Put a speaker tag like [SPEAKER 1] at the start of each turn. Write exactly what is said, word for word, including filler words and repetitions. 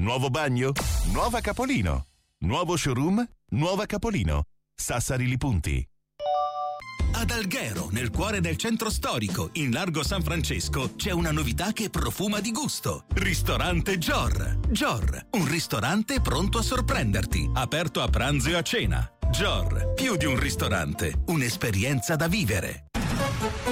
[SPEAKER 1] Nuovo bagno? Nuova Capolino. Nuovo showroom? Nuova Capolino. Sassari Li Punti.
[SPEAKER 2] Ad Alghero, nel cuore del centro storico, in largo San Francesco, c'è una novità che profuma di gusto. Ristorante Gior. Gior, un ristorante pronto a sorprenderti, aperto a pranzo e a cena. Gior, più di un ristorante, un'esperienza da vivere.